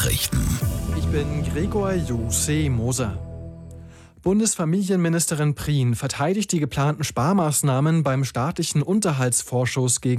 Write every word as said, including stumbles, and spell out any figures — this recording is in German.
Nachrichten. Ich bin Gregor Jose Moser. Bundesfamilienministerin Prien verteidigt die geplanten Sparmaßnahmen beim staatlichen Unterhaltsvorschuss gegen